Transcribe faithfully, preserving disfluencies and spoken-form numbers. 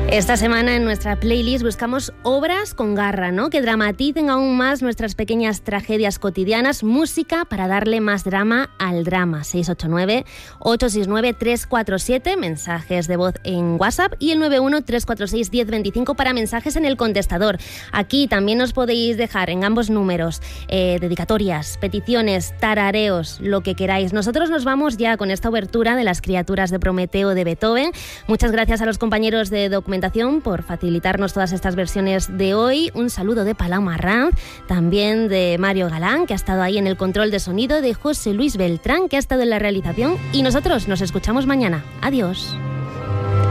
Esta semana en nuestra playlist buscamos obras con garra, ¿no? Que dramaticen aún más nuestras pequeñas tragedias cotidianas, música para darle más drama al drama. seis ocho nueve, ocho seis nueve, tres cuatro siete, mensajes de voz en WhatsApp, y el nueve uno, tres cuatro seis, uno cero dos cinco para mensajes en el contestador. Aquí también nos podéis dejar en ambos números eh, dedicatorias, peticiones, tarareos, lo que queráis. Nosotros nos vamos ya con esta obertura de Las criaturas de Prometeo de Beethoven. Muchas gracias a los compañeros de documentación por facilitarnos todas estas versiones de hoy. Un saludo de Paloma Ranz, también de Mario Galán, que ha estado ahí en el control de sonido, de José Luis Beltrán, que ha estado en la realización, y nosotros nos escuchamos mañana. Adiós.